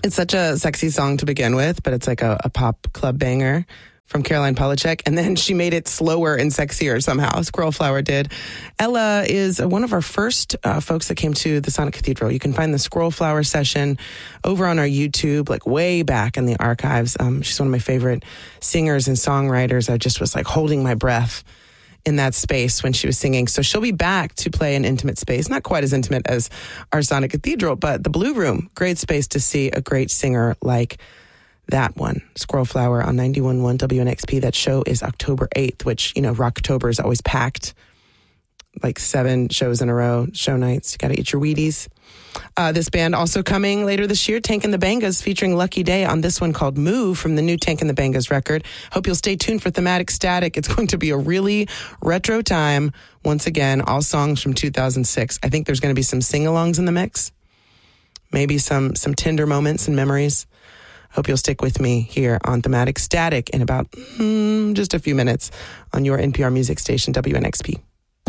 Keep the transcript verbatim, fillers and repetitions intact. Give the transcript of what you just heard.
It's such a sexy song to begin with, but it's like a, a pop club banger from Caroline Polachek. And then she made it slower and sexier somehow. Squirrel Flower did. Ella is one of our first uh, folks that came to the Sonic Cathedral. You can find the Squirrel Flower session over on our YouTube, like way back in the archives. Um, she's one of my favorite singers and songwriters. I just was like holding my breath in that space when she was singing. So she'll be back to play an intimate space, not quite as intimate as our Sonic Cathedral, but the Blue Room, great space to see a great singer like that one. Squirrel Flower on ninety-one point one W N X P. That show is October eighth, which, you know, Rocktober is always packed. Like seven shows in a row, show nights. You got to eat your Wheaties. Uh, this band also coming later this year, Tank and the Bangas, featuring Lucky Day on this one called Move from the new Tank and the Bangas record. Hope you'll stay tuned for Thematic Static. It's going to be a really retro time. Once again, all songs from two thousand six. I think there's going to be some sing-alongs in the mix. Maybe some, some tender moments and memories. Hope you'll stick with me here on Thematic Static in about mm, just a few minutes on your N P R music station, W N X P.